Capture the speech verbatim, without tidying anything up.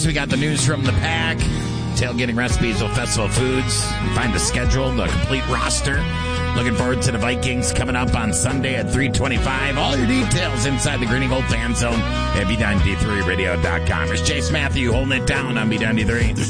we got the news from the pack, tailgating recipes of Festival Foods. Find the schedule, the complete roster. Looking forward to the Vikings coming up on Sunday at three twenty-five. All your details inside the Green and Gold Fan Zone at B ninety-three radio dot com. There's Chase Matthew holding it down on B ninety-three.